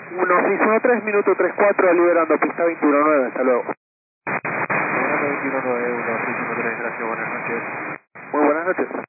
1613, minuto 34, liberando pista 219, hasta luego. Liberando 219, 1613, gracias, buenas noches. Muy buenas noches.